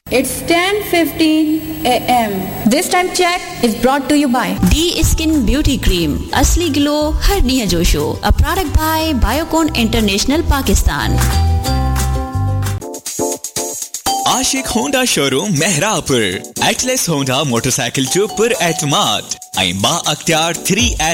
It's 10:15 a.m. This time check is brought to you by D Skin Beauty Cream. असली glow हर निया जोशो. A product by Biocon International Pakistan. Ashique Honda showroom Mehrabpur. Atlas Honda motorcycle जो पर एतमाद. आई बा अख्तियार 3